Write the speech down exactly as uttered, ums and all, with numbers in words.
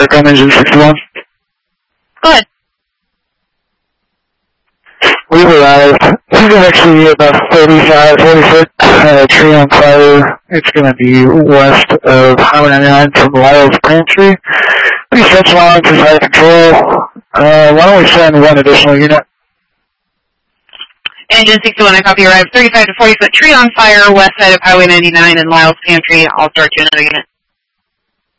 back on engine sixty-one. Go ahead. We've arrived. This is actually about thirty-five, forty foot uh, tree on fire. It's going to be west of Highway ninety-nine from Lyle's Pantry. Please stretch along to side control. Uh, why don't we send one additional unit? Engine sixty-one, I copy, arrived. thirty-five to forty foot tree on fire, west side of Highway ninety-nine and Lyle's Pantry. I'll start you another unit.